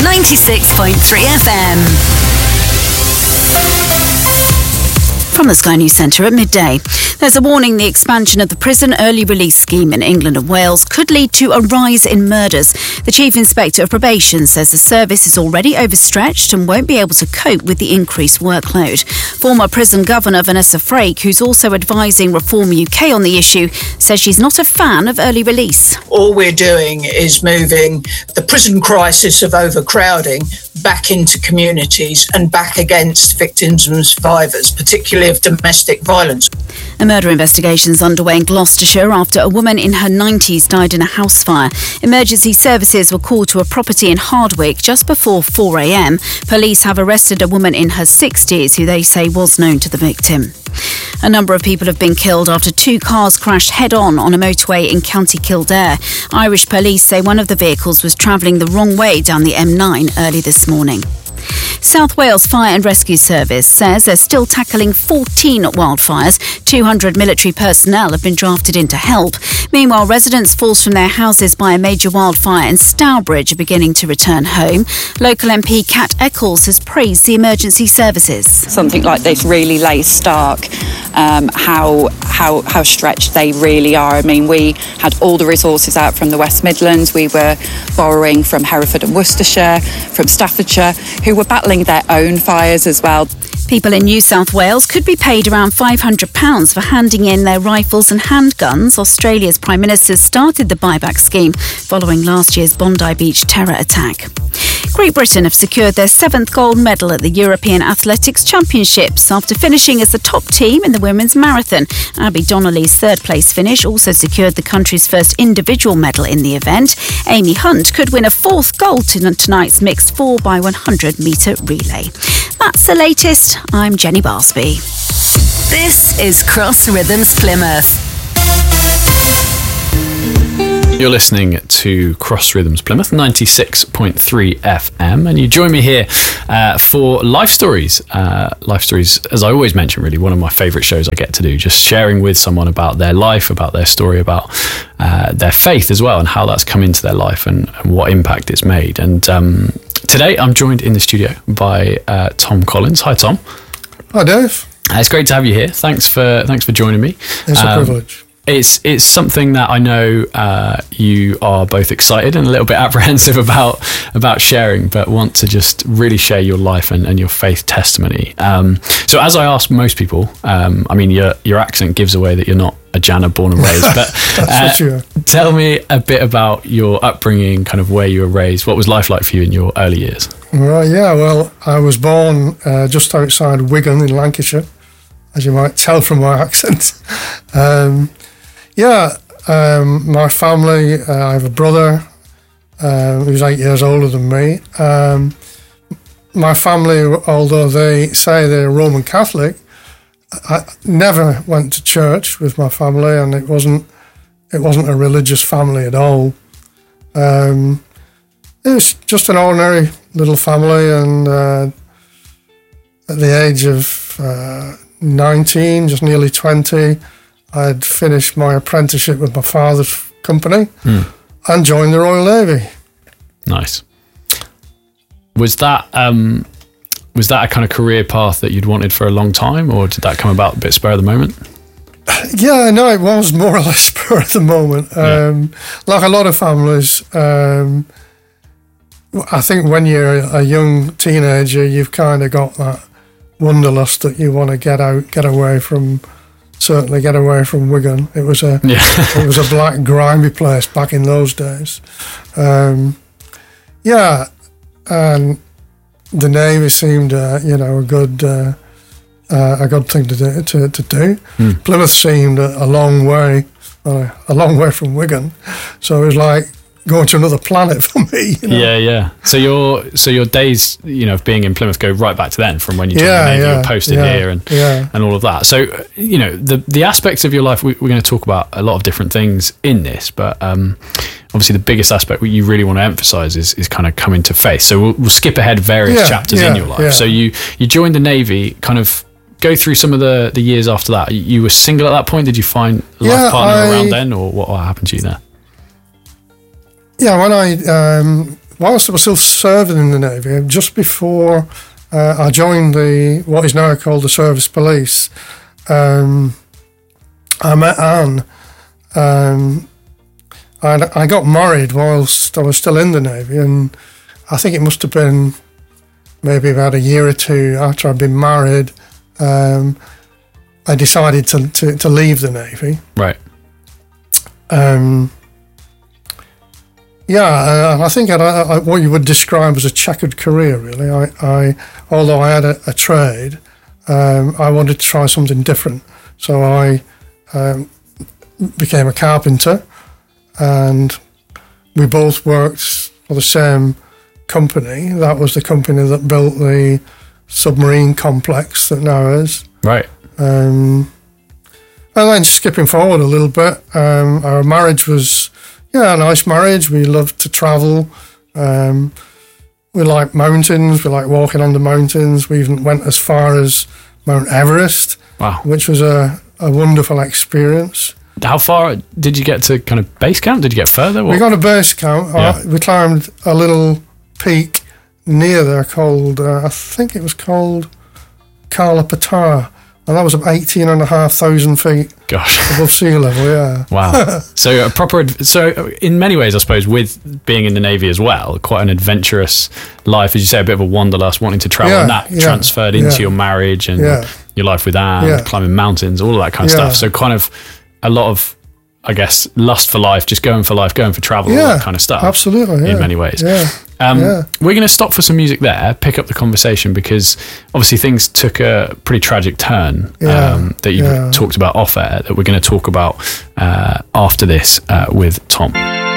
96.3 FM. From the Sky News Centre at midday. There's a warning the expansion of the prison early release scheme in England and Wales could lead to a rise in murders. The Chief Inspector of Probation says the service is already overstretched and won't be able to cope with the increased workload. Former Prison Governor Vanessa Frake, who's also advising Reform UK on the issue, says she's not a fan of early release. All we're doing is moving the prison crisis of overcrowding back into communities and back against victims and survivors, particularly of domestic violence. A murder investigation is underway in Gloucestershire after a woman in her 90s died in a house fire. Emergency services were called to a property in Hardwick just before 4 a.m. Police have arrested a woman in her 60s who they say was known to the victim. A number of people have been killed after two cars crashed head-on on a motorway in County Kildare. Irish police say one of the vehicles was travelling the wrong way down the M9 early this morning. South Wales Fire and Rescue Service says they're still tackling 14 wildfires. 200 military personnel have been drafted in to help. Meanwhile, residents forced from their houses by a major wildfire in Stourbridge are beginning to return home. Local MP Kat Eccles has praised the emergency services. Something like this really lays stark how stretched they really are. I mean, we had all the resources out from the West Midlands. We were borrowing from Hereford and Worcestershire, from Staffordshire, who were battling their own fires as well. People in New South Wales could be paid around £500 for handing in their rifles and handguns. Australia's Prime Minister started the buyback scheme following last year's Bondi Beach terror attack. Great Britain have secured their 7th gold medal at the European Athletics Championships after finishing as the top team in the women's marathon. Abby Donnelly's third-place finish also secured the country's first individual medal in the event. Amy Hunt could win a 4th gold in tonight's mixed 4x100-metre relay. That's the latest. I'm Jenny Barsby. This is Cross Rhythms Plymouth. You're listening to Cross Rhythms Plymouth, 96.3 FM, and you join me here for Life Stories. Life Stories, as I always mention, really one of my favourite shows I get to do, just sharing with someone about their life, about their story, about their faith as well, and how that's come into their life and what impact it's made. And today I'm joined in the studio by Tom Collins. Hi, Tom. Hi, Dave. It's great to have you here. Thanks for joining me. It's a privilege. It's something that I know you are both excited and a little bit apprehensive about sharing, but want to just really share your life and your faith testimony. So as I ask most people, I mean, your accent gives away that you're not a Jana born and raised, but tell me a bit about your upbringing, kind of where you were raised. What was life like for you in your early years? Right, yeah, well, I was born just outside Wigan in Lancashire, as you might tell from my accent. My family, I have a brother who's 8 years older than me. My family, although they say they're Roman Catholic, I never went to church with my family, and it wasn't a religious family at all. It was just an ordinary little family, and at the age of 19, just nearly 20, I'd finished my apprenticeship with my father's company and joined the Royal Navy. Nice. Was that a kind of career path that you'd wanted for a long time, or did that come about a bit spur of the moment? Yeah, no, it was more or less spur of the moment. Like a lot of families, I think when you're a young teenager, you've kind of got that wanderlust that you want to get away from. Certainly get away from Wigan. It was a black, grimy place back in those days. And the Navy seemed, a good thing to do. Plymouth seemed a long way from Wigan, so it was like going to another planet for me. Yeah. So your days, of being in Plymouth go right back to then, from when you joined the Navy, you were posted here and all of that. So, the aspects of your life, we're going to talk about a lot of different things in this, but obviously the biggest aspect you really want to emphasise is kind of coming to faith. So we'll skip ahead various chapters in your life. Yeah. So you joined the Navy, kind of go through some of the years after that. You were single at that point. Did you find a life partner around then, or what happened to you there? Yeah, when I whilst I was still serving in the Navy, just before I joined what is now called the Service Police, I met Anne. I got married whilst I was still in the Navy, and I think it must have been maybe about a year or two after I'd been married, I decided to leave the Navy. Right. I think I what you would describe as a checkered career, really. Although I had a trade, I wanted to try something different. So I became a carpenter, and we both worked for the same company. That was the company that built the submarine complex that now is. Right. And then skipping forward a little bit, our marriage was, a nice marriage. We loved to travel. We like mountains. We like walking on the mountains. We even went as far as Mount Everest. Wow. Which was a wonderful experience. How far did you get to kind of base camp? Did you get further? We got a base camp. Yeah. We climbed a little peak near there called, I think it was called Kala Patthar. And that was up 18,500 feet. Gosh. Above sea level, yeah. Wow. So in many ways, I suppose, with being in the Navy as well, quite an adventurous life, as you say, a bit of a wanderlust, wanting to travel, and that transferred into your marriage and your life with Anne, climbing mountains, all of that kind of stuff. So kind of a lot of, I guess, lust for life, just going for life, going for travel, all that kind of stuff. Absolutely, in many ways. We're going to stop for some music there, pick up the conversation, because obviously things took a pretty tragic turn that you talked about off air, that we're going to talk about after this with Tom.